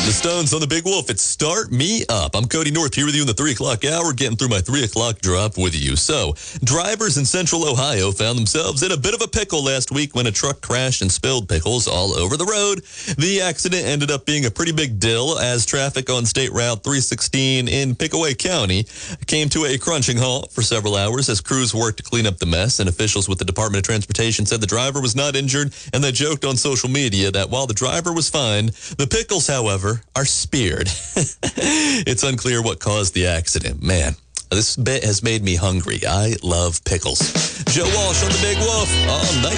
The Stones on the Big Wolf. It's Start Me Up. I'm Cody North here with you in the 3 o'clock hour, getting through my 3 o'clock drop with you. So, drivers in central Ohio found themselves in a bit of a pickle last week when a truck crashed and spilled pickles all over the road. The accident ended up being a pretty big deal as traffic on State Route 316 in Pickaway County came to a crunching halt for several hours as crews worked to clean up the mess, and officials with the Department of Transportation said the driver was not injured, and they joked on social media that while the driver was fine, the pickles, however, are speared. It's unclear what caused the accident. Man, this bit has made me hungry. I love pickles. Joe Walsh on the Big Wolf all night.